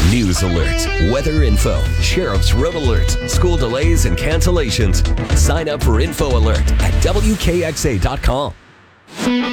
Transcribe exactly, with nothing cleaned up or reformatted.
News alerts, weather info, sheriff's road alerts, school delays and cancellations. Sign up for Info Alert at W K X A dot com.